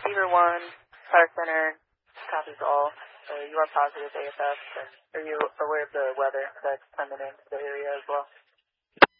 Beaver 1, Fire Center, copies all. You are positive AFF, and are you aware of the weather that's coming into the area as well?